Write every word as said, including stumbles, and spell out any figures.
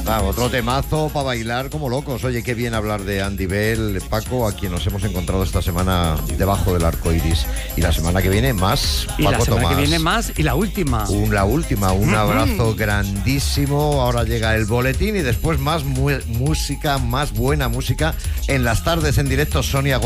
Ah, otro temazo para bailar como locos. Oye, qué bien hablar de Andy Bell, Paco, a quien nos hemos encontrado esta semana debajo del arco iris. Y la semana que viene más, Y Paco la semana Tomás. que viene más y la última. Un, la última, un Mm-hmm. abrazo grandísimo. Ahora llega el boletín y después más mu- música, más buena música en las tardes en directo. Sonia Gómez.